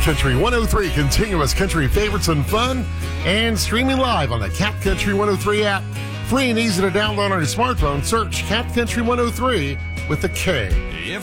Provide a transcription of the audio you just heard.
Country 103, continuous country favorites and fun, and streaming live on the Cat Country 103 app. Free and easy to download on your smartphone. Search Cat Country 103 with the K.